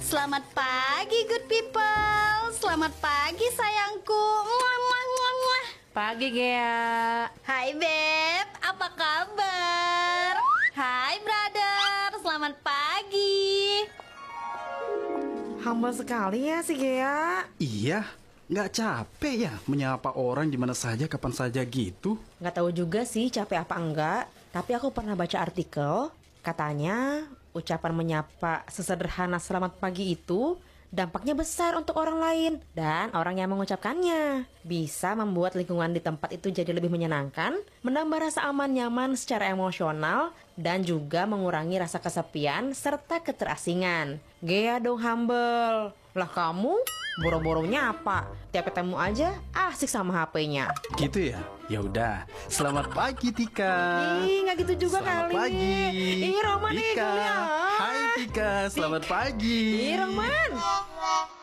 Selamat pagi good people. Selamat pagi sayangku. Muah, muah, muah, muah. Pagi Gea. Hai Beb, apa kabar? Hai brother, selamat pagi. Humble sekali ya si Gea. Iya, nggak capek ya menyapa orang di mana saja, kapan saja gitu? Nggak tahu juga sih capek apa enggak. Tapi aku pernah baca artikel, katanya ucapan menyapa sesederhana selamat pagi itu dampaknya besar untuk orang lain. Dan orang yang mengucapkannya bisa membuat lingkungan di tempat itu jadi lebih menyenangkan, menambah rasa aman nyaman secara emosional, dan juga mengurangi rasa kesepian serta keterasingan. Gea dong humble. Lah kamu boro-boro nyapa, tiap ketemu aja asik sama HP-nya. Gitu ya? Ya udah. Selamat pagi Tika. Ih, nggak gitu juga Selamat kali. pagi. Ih, Roman nih Tika. kuliah. Hai Tika, selamat pagi. Ih, Roman.